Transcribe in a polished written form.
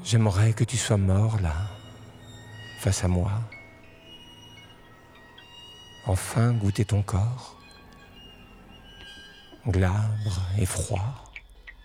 J'aimerais que tu sois mort là, face à moi. Enfin goûter ton corps, glabre et froid.